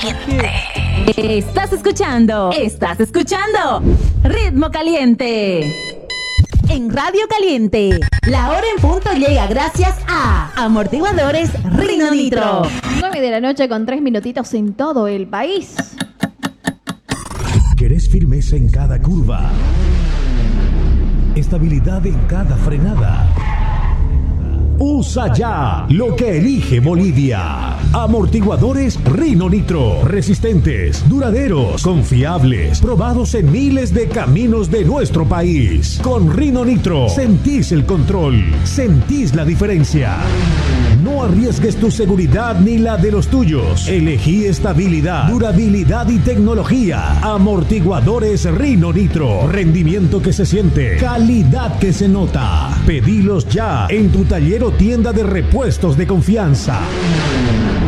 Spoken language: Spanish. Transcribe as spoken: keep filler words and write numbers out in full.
Caliente. Estás escuchando, estás escuchando Ritmo Caliente. En Radio Caliente, la hora en punto llega gracias a Amortiguadores Rino Nitro. nueve de la noche con tres minutitos en todo el país. ¿Querés firmeza en cada curva? Estabilidad en cada frenada. Usa ya lo que elige Bolivia. Amortiguadores Rino Nitro. Resistentes, duraderos, confiables, probados en miles de caminos de nuestro país. Con Rino Nitro sentís el control, sentís la diferencia. No arriesgues tu seguridad ni la de los tuyos. Elegí estabilidad, durabilidad y tecnología. Amortiguadores Rino Nitro. Rendimiento que se siente, calidad que se nota. Pedilos ya en tu taller o tienda de repuestos de confianza.